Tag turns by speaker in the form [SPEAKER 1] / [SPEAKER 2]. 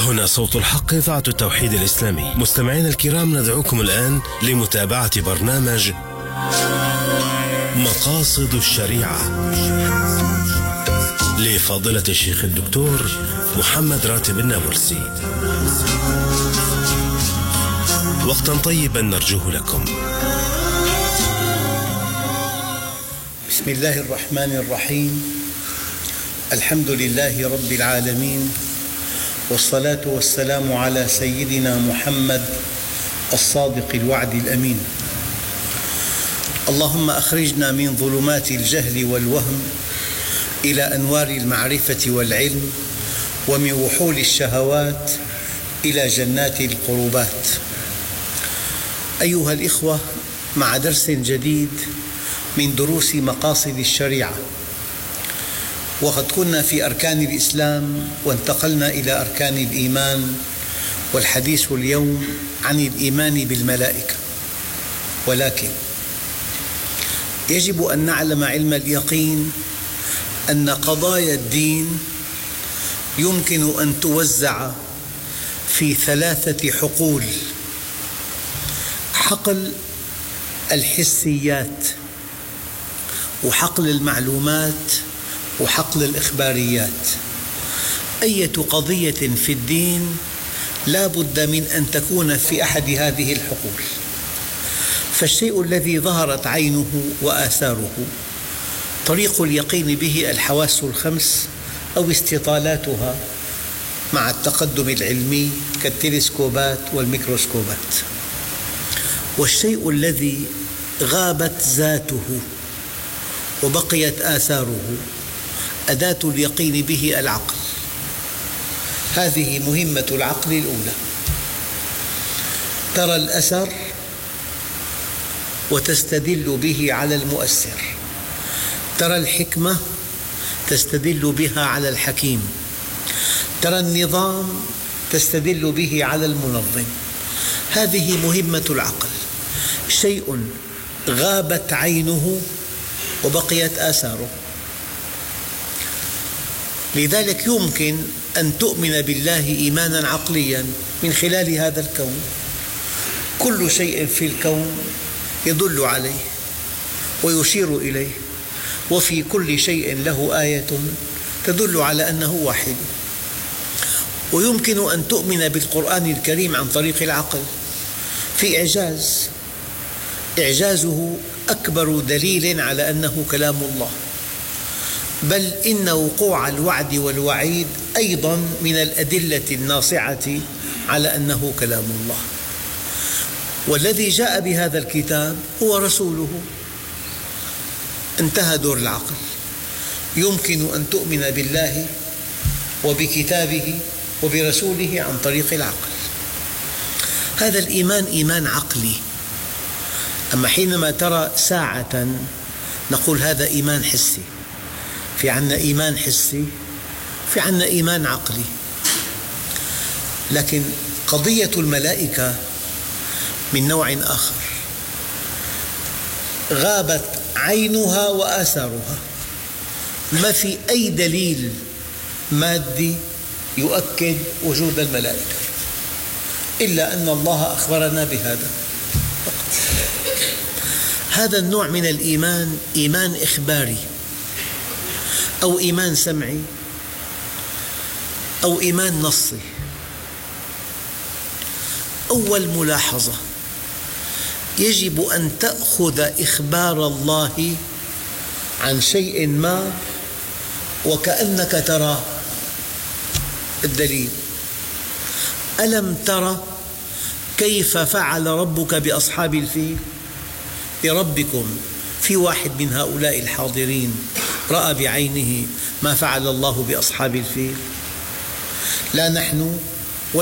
[SPEAKER 1] هنا صوت الحق، إذاعة التوحيد الإسلامي. مستمعينا الكرام، ندعوكم الآن لمتابعة برنامج مقاصد الشريعة لفضيلة الشيخ الدكتور محمد راتب النابلسي. وقتا طيبا نرجوه لكم.
[SPEAKER 2] بسم الله الرحمن الرحيم. الحمد لله رب العالمين، والصلاة والسلام على سيدنا محمد الصادق الوعد الأمين. اللهم أخرجنا من ظلمات الجهل والوهم إلى أنوار المعرفة والعلم، ومن وحول الشهوات إلى جنات القربات. أيها الإخوة، مع درس جديد من دروس مقاصد الشريعة، وقد كنا في أركان الإسلام وانتقلنا إلى أركان الإيمان، والحديث اليوم عن الإيمان بالملائكة. ولكن يجب أن نعلم علم اليقين أن قضايا الدين يمكن أن توزع في 3 حقول: حقل الحسيات، وحقل المعلومات، وحقل الإخباريات. أية قضية في الدين لا بد من أن تكون في أحد هذه الحقول. فالشيء الذي ظهرت عينه وآثاره طريق اليقين به الحواس الخمس أو استطالاتها مع التقدم العلمي كالتلسكوبات والميكروسكوبات. والشيء الذي غابت ذاته وبقيت آثاره أداة اليقين به العقل. هذه مهمة العقل الأولى: ترى الأثر وتستدل به على المؤثر، ترى الحكمة تستدل بها على الحكيم، ترى النظام تستدل به على المنظم. هذه مهمة العقل، شيء غابت عينه وبقيت آثاره. لذلك يمكن أن تؤمن بالله إيمانا عقليا من خلال هذا الكون. كل شيء في الكون يدل عليه ويشير إليه، وفي كل شيء له آية تدل على أنه واحد. ويمكن أن تؤمن بالقرآن الكريم عن طريق العقل في إعجاز، إعجازه أكبر دليل على أنه كلام الله، بل إن وقوع الوعد والوعيد أيضا من الأدلة الناصعة على أنه كلام الله. والذي جاء بهذا الكتاب هو رسوله. انتهى دور العقل. يمكن أن تؤمن بالله وبكتابه وبرسوله عن طريق العقل. هذا الإيمان إيمان عقلي. أما حينما ترى ساعة نقول هذا إيمان حسي. في عنا إيمان حسي، في عنا إيمان عقلي. لكن قضية الملائكة من نوع آخر، غابت عينها وآثارها. ما في أي دليل مادي يؤكد وجود الملائكة، إلا أن الله أخبرنا بهذا. هذا النوع من الإيمان إيمان إخباري، أو إيمان سمعي، أو إيمان نصي. أول ملاحظة: يجب أن تأخذ إخبار الله عن شيء ما وكأنك تراه. الدليل: ألم ترى كيف فعل ربك بأصحاب الفيل؟ لربكم في واحد من هؤلاء الحاضرين رأى بعينه ما فعل الله بأصحاب الفيل؟ لا نحن